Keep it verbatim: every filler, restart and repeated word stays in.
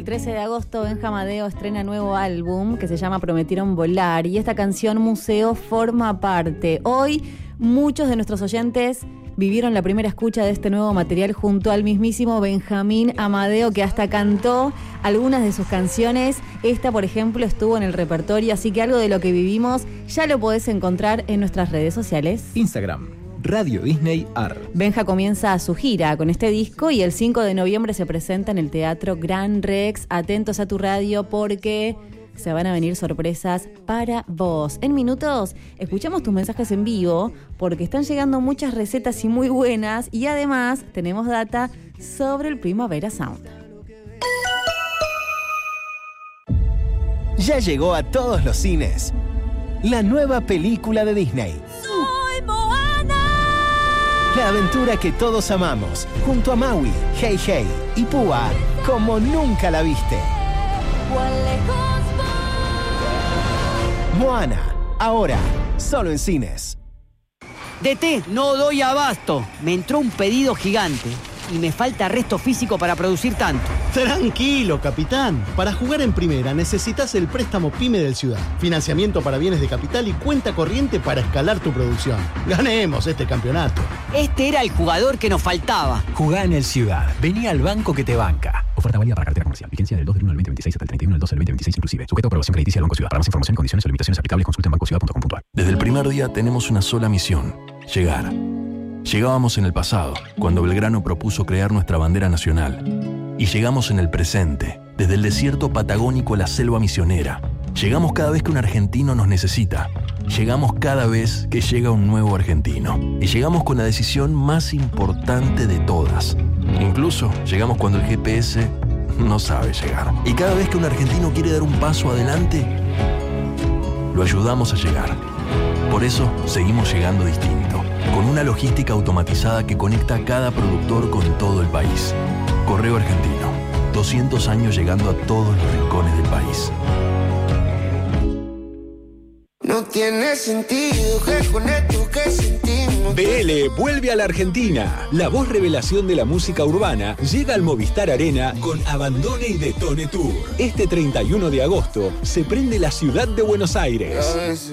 trece de agosto, Benja Amadeo estrena nuevo álbum que se llama Prometieron Volar y esta canción Museo forma parte. Hoy muchos de nuestros oyentes vivieron la primera escucha de este nuevo material junto al mismísimo Benjamín Amadeo, que hasta cantó algunas de sus canciones. Esta, por ejemplo, estuvo en el repertorio, así que algo de lo que vivimos ya lo podés encontrar en nuestras redes sociales. Instagram, Radio Disney Ar. Benja comienza su gira con este disco y el cinco de noviembre se presenta en el Teatro Gran Rex. Atentos a tu radio porque se van a venir sorpresas para vos. En minutos escuchamos tus mensajes en vivo porque están llegando muchas recetas y muy buenas y además tenemos data sobre el Primavera Sound. Ya llegó a todos los cines la nueva película de Disney. ¡Soy Moana! La aventura que todos amamos, junto a Maui, Hey Hey y Púa, como nunca la viste. Moana, ahora, solo en cines. D T, no doy abasto. Me entró un pedido gigante y me falta resto físico para producir tanto. Tranquilo, capitán. Para jugar en primera necesitas el préstamo PYME del Ciudad. Financiamiento para bienes de capital y cuenta corriente para escalar tu producción. Ganemos este campeonato. Este era el jugador que nos faltaba. Jugá en el Ciudad. Vení al banco que te banca. Oferta válida para cartera comercial. Vigencia del dos del uno al veinte veintiséis hasta el treinta y uno del doce del veinte veintiséis inclusive. Sujeto a aprobación crediticia del Banco Ciudad. Para más información, condiciones o limitaciones aplicables, consulta en banco ciudad punto com punto a r. Desde el primer día tenemos una sola misión: llegar. Llegábamos en el pasado, cuando Belgrano propuso crear nuestra bandera nacional. Y llegamos en el presente, desde el desierto patagónico a la selva misionera. Llegamos cada vez que un argentino nos necesita. Llegamos cada vez que llega un nuevo argentino. Y llegamos con la decisión más importante de todas. Incluso llegamos cuando el G P S no sabe llegar. Y cada vez que un argentino quiere dar un paso adelante, lo ayudamos a llegar. Por eso seguimos llegando distinto, con una logística automatizada que conecta a cada productor con todo el país. Correo Argentino, doscientos años llegando a todos los rincones del país. No tiene sentido que con esto que sentimos. B L vuelve a la Argentina. La voz revelación de la música urbana llega al Movistar Arena con Abandone y Detone Tour. Este treinta y uno de agosto se prende la ciudad de Buenos Aires.